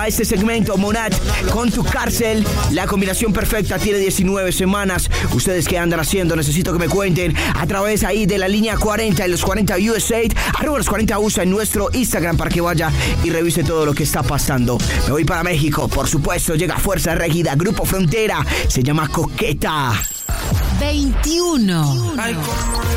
este segmento, Monat con Tu Cárcel. La combinación perfecta tiene 19 semanas. ¿Ustedes qué andan haciendo? Necesito que me cuenten a través ahí de la línea 40 en los 40 USA, arroba los 40 USA en nuestro Instagram para que vaya y revise todo lo que está pasando. Me voy para México, por supuesto. Llega Fuerza Régida, Grupo Frontera. Se llama Coqueta. 21.